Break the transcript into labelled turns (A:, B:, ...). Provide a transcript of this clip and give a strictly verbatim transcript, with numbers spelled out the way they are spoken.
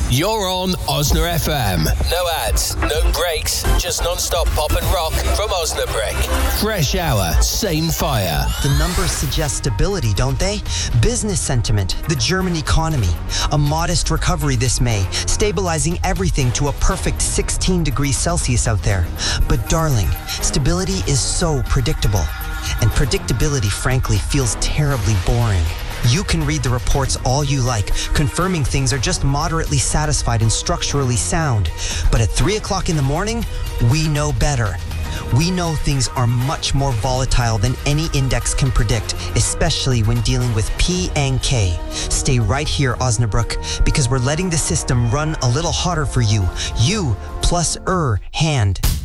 A: You're on Osna F M. No ads, no breaks, just non-stop pop and rock from Osnabrück. Fresh hour, same fire.
B: The numbers suggest stability, don't they? Business sentiment, the German economy, a modest recovery this May, stabilizing everything to a perfect sixteen degrees Celsius out there. But darling, stability is so predictable. And predictability, frankly, feels terribly boring. You can read the reports all you like, confirming things are just moderately satisfied and structurally sound. But at three o'clock in the morning, we know better. We know things are much more volatile than any index can predict, especially when dealing with P and K. Stay right here, Osnabrück, because we're letting the system run a little hotter for you. You plus er hand.